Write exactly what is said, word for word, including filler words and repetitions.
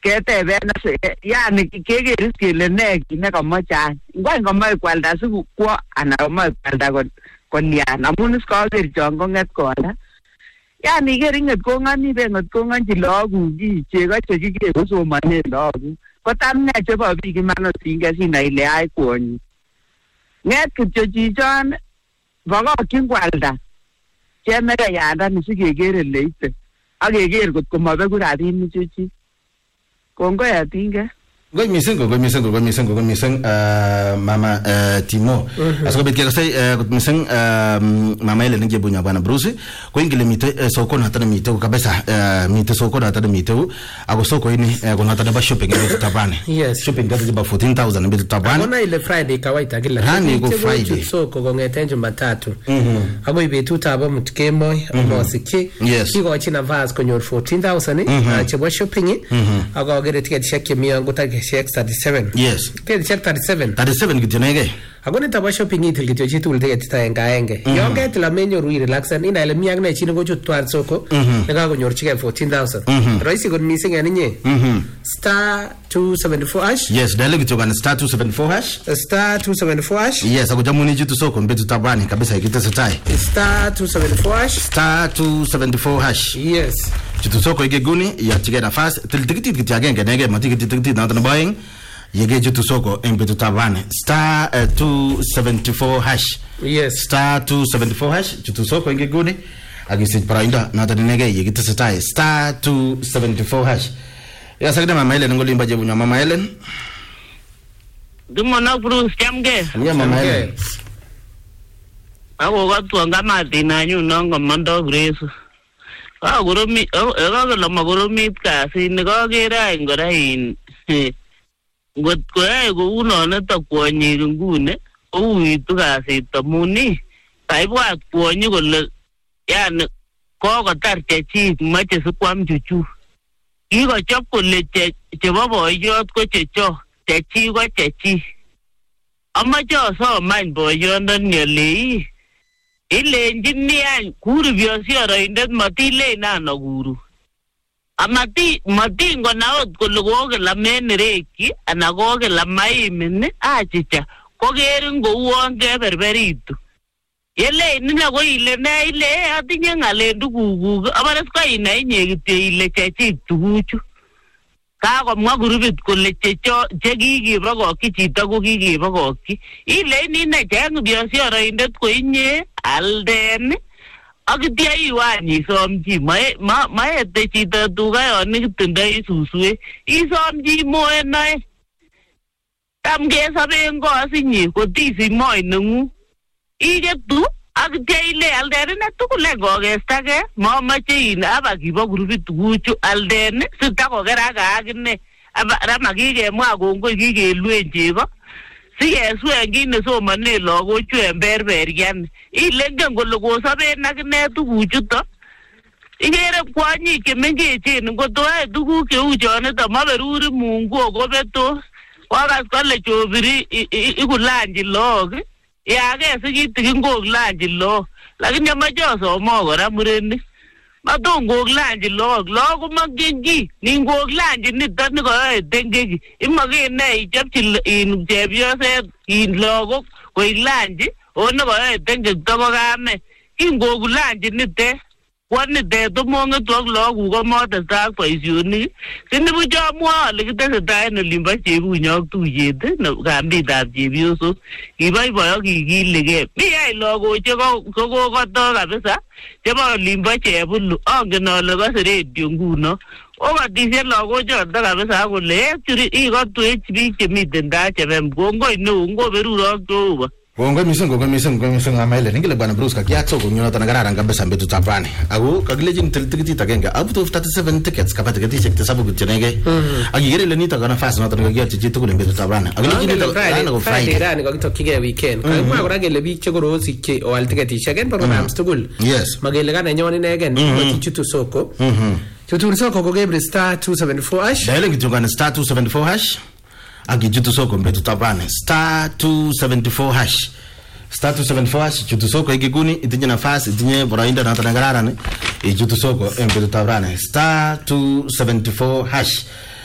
keteben yani kekeris kele ne kine komoche ngwan komoe kwalda sikukwo ana komoe kwalda kolian amun iskoker chon konget kola yani keringet kong'ani bengot kong'anchi lagok chego chekike kosomanen lagok kotam ne chebo biik iman otinge sinai ile ai kwonyi nget kityo chichon bokokyin kwalda chemereyandani sikeker ele ite ak keker kot komobeku rabinik chuchi kongoi atinge Goi mising goi mising goi mising goi mising mama Timo asikobit kekasai kot mising mama ile nje bunya bwana Bruce ko ingile mite soko na tana mite kabisa mite soko na tana mite ako soko ini kuna tana ba shopping ndio tabane yes shopping ndio ba fourteen thousand ndio tabane kuna ile Friday kawaita kila hani go Friday soko kongete Jumatatu abo ibetu tabo mutkemoi amosiki iko china vas konyor fourteen thousand chebo shopping ako gere ticket shake miyango take X thirty-seven. Yes. Ke check thirty-seven. thirty-seven kitonege. Agone taba shopping itil kityo chitul tege titaenga enge. Yonge tila menyoru i relaxan ina ile miyak na chini gochu twar soko. Nega konyor chike fourteen thousand. Raisi kon missing aninye. Star two seventy-four hash. Yes, dale kityo kana star two seventy-four hash. Star two seventy-four hash. Yes, akujamuni jitu soko mbetu tabani kabisa ikite setai. Star two seventy-four hash. Star two seventy-four hash. Yes. Chitu soko ige guni ya chike nafasi tiltikiti kitiagenge nege matiki tikiti na tana buying yege chitu soko embetu tabane star uh, two seventy-four hash. Yes. Star two seventy-four hash chitu soko ige guni agisi parainda na tana nege yege tsetai star two seventy-four hash. Ya sagida mama Helen ngolimba je bunya mama Helen. Dumona Bruce chamge. Ya mama Helen. Ako watu ngama dinanyu nongo mando Grace. Ah goromi eh ga ma goromi kasi ne ga gera ngora in ngot ko ai go uno na ta kwonyi ngune o itu kasi to muni kai bwa kwonyi gole yan ko ko tar chechi mache su kwam chuchu iko chop kole che che babo yot ko checho chechi ko chechi amacho so man boyo ndani le ile engineer kuru biosio indet matile na no guru amati mati ngona kulugo la menreki anago la maimene achicha koger ngo uonge berberitu yele nina go ile na ile atinye ngale ndugugu abara ska ina inye gite ile chechi tuguchu ka ko mwa gurubit kole checho chegigi bago kichita ko gigi bago ki ile ni na jang biosio indet ko inye alden akitia iwani somji mae ma mae te chita tuga yoni tindai susue isomji moe nae tamge sabengo asinyi kotisi moe nungu ige tu akitia ile alden na tukule gogestage ma mache ina abakibo grupit tuguchu alden sitako geraga agine aba ramagige mwa gongo gige lwenjego siye suengine somane logo chue berberian ilenge ngolo go sabe nakne tuguchuto igere kwanyi kemengechen ngotoe tugu ke ujone ta maberuri mungu ogobeto wagas kale chobiri igulanji log yage sigiti ngog lanji log lakini amajoso mogora mureni madongo lanji log log magengi ningo lanji nitan ko dengegi image ne ichapchi in jebiose in logo ko lanji ono ko denge to ko game ingo lanji nite kwani de to mongo to logo ko mota ta paisioni sini bujo mwa le kite ta no limba chebu nyok tuyete no gambi da jebioso ibai boyo gigilege mi ai logo che ko ko ko to kabisa chebo limba chebulu angeno le ba radio nguno o ga dice logo jo da kabisa ko le churi i go to hb che mi denda chebem gongo no ngo beru ro to Gongo misengo gongo misengo gongo misengo amaile ningile bwana Bruce kakiacho kunyona tanagarara ngabesa mbetu tabani agu kagilejin tikiti tagenga up to thirty-seven tickets kapata tikiti chekte sabu kutenege agigere le nita kana fast nota ngagia chichitu kule mbetu tabani agilejin ta go Friday rani ko kitokige weekend kama gora gele bi chegoro sikke o al tikiti chegen programs tugul yes magele kana nyoni negen chichitu soko chichitu soko ko gebre star two seventy-four hash dale kitungana star two seventy-four hash agijutu soko mbetu tabane star two seventy-four hash star two seventy-four hash jutu soko igiguni itinye nafasi itinye borainda na tangarara ne ijutu soko mbetu tabane star two seventy-four hash